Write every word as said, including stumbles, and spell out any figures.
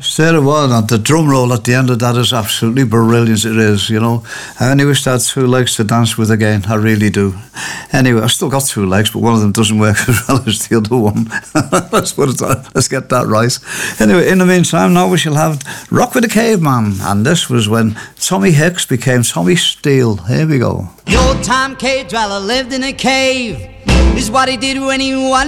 Sarah was, and the drum roll at the end of that is absolutely brilliant. It is, you know. And I wish I had two legs to dance with again. I really do. Anyway, I've still got two legs, but one of them doesn't work as well as the other one. Let's put it on. Let's get that right. Anyway, in the meantime, now we shall have Rock with the Caveman, and this was when Tommy Hicks became Tommy Steele. Here we go. The old time cave dweller lived in a cave. This is what he did when he wanted